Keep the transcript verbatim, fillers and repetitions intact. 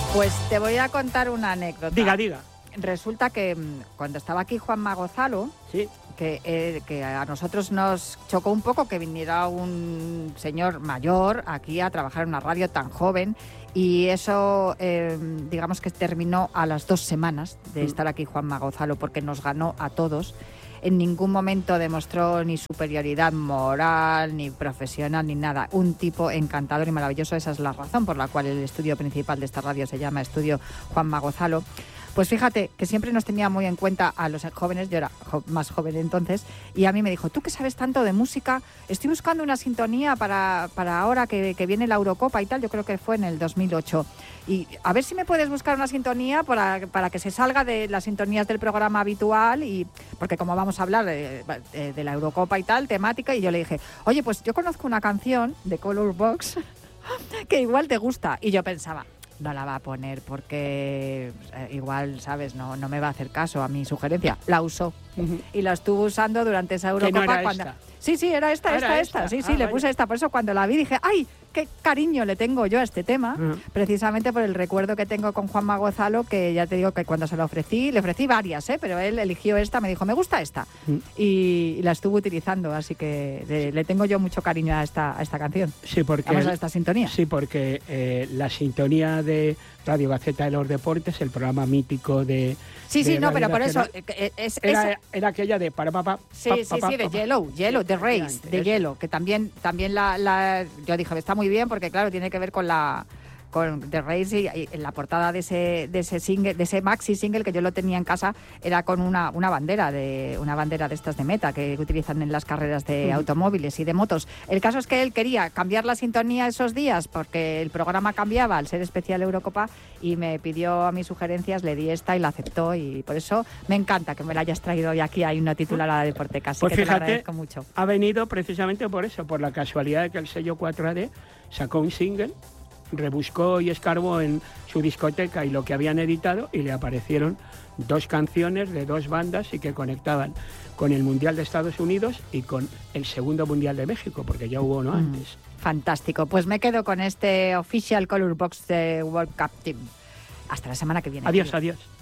Pues te voy a contar una anécdota. Diga, diga. Resulta que cuando estaba aquí Juanma Gonzalo, sí. que, eh, que a nosotros nos chocó un poco que viniera un señor mayor aquí a trabajar en una radio tan joven, y eso, eh, digamos que terminó a las dos semanas de Mm. estar aquí Juanma Gonzalo, porque nos ganó a todos. En ningún momento demostró ni superioridad moral, ni profesional, ni nada. Un tipo encantador y maravilloso. Esa es la razón por la cual el estudio principal de esta radio se llama Estudio Juanma Gonzalo. Pues fíjate que siempre nos tenía muy en cuenta a los jóvenes. Yo era jo- más joven entonces, y a mí me dijo: tú que sabes tanto de música, estoy buscando una sintonía para, para ahora que, que viene la Eurocopa y tal. Yo creo que fue en el dos mil ocho. Y a ver si me puedes buscar una sintonía para, para que se salga de las sintonías del programa habitual, y porque como vamos a hablar de, de, de la Eurocopa y tal, temática, y yo le dije: oye, pues yo conozco una canción de Color Box que igual te gusta. Y yo pensaba, no la va a poner porque eh, igual, ¿sabes? No, no me va a hacer caso a mi sugerencia. La usó. Uh-huh. Y la estuvo usando durante esa Eurocopa. ¿Que no era cuando... esta? Sí, sí, era esta, ¿Era esta, esta? esta. Sí, sí, ah, le vaya. puse esta. Por eso cuando la vi dije: ¡ay, qué cariño le tengo yo a este tema! Uh-huh. Precisamente por el recuerdo que tengo con Juanma Gonzalo, que ya te digo que cuando se la ofrecí, le ofrecí varias, ¿eh? Pero él eligió esta, me dijo: me gusta esta. Uh-huh. y, y la estuvo utilizando, así que le, le tengo yo mucho cariño a esta, a esta canción. Sí, porque... Vamos a esta sintonía. Sí, porque eh, la sintonía de Radio Gaceta de los Deportes, el programa mítico de... Sí, de sí, no, Radio pero por Nacional, eso... Es, es, era, esa... era aquella de... Para, pa, pa, sí, pa, sí, pa, sí, de pa, Yellow, Yellow, The Race, de Yellow, que también, también la, la... Yo dije, está muy bien porque, claro, tiene que ver con la... con The Race, y, y en la portada de ese de ese single, de ese maxi single que yo lo tenía en casa, era con una, una bandera de una bandera de estas de Meta que utilizan en las carreras de uh-huh. automóviles y de motos. El caso es que él quería cambiar la sintonía esos días porque el programa cambiaba al ser especial Eurocopa, y me pidió a mis sugerencias, le di esta y la aceptó, y por eso me encanta que me la hayas traído hoy aquí. Hay una titulada de Deporteca, así pues que fíjate, te lo agradezco mucho. Ha venido precisamente por eso, por la casualidad de que el sello cuatro A D sacó un single, rebuscó y escarbó en su discoteca y lo que habían editado, y le aparecieron dos canciones de dos bandas y que conectaban con el Mundial de Estados Unidos y con el segundo Mundial de México, porque ya hubo uno mm, antes. Fantástico, pues me quedo con este Official Color Box de World Cup Team. Hasta la semana que viene. Adiós, tío. adiós.